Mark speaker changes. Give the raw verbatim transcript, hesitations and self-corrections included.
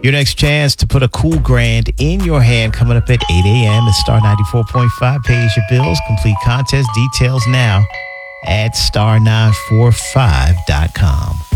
Speaker 1: Your next chance to put a cool grand in your hand coming up at eight a.m. at Star ninety-four point five. Pays your bills. Complete contest details now at star nine four five dot com.